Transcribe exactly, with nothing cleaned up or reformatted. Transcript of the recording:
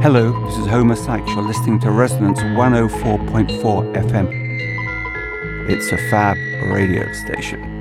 Hello, this is Homer Sykes. You're listening to Resonance one oh four point four F M. It's a fab radio station.